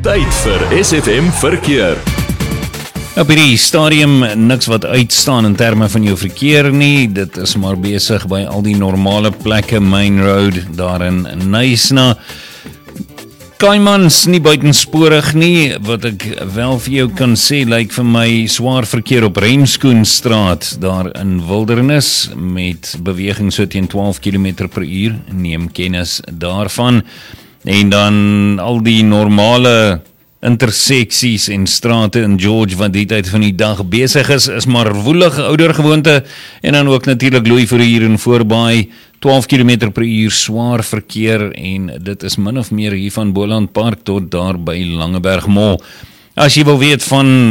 Tyd vir SFM Verkeer. Op hierdie stadium niks wat uitstaan in terme van jou verkeer nie. Dit is maar besig by al die normale plekke. Main Road daar in Knysna. Kaimans nie buitensporig nie. Wat ek wel vir jou kan sê, lyk vir my swaar verkeer op Remskoenstraat daar in Wildernis met beweging so teen 12 km/h. Neem kennis daarvan. En dan al die normale interseksies en strate in George wat die tyd van die dag besig is maar woelige oudergewoonte en dan ook natuurlik Louis Verhoer en voorbaai 12 km/h swaar verkeer en dit is min of meer hier van Boland Park tot daar by Langeberg Mall. As jy wil weet van